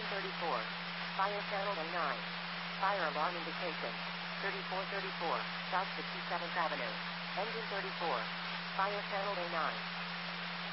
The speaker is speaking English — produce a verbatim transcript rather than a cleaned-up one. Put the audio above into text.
Engine thirty-four. Fire channel A nine. Fire alarm indication. thirty-four thirty-four, south fifty-seventh Avenue. Engine thirty-four. Fire channel A nine.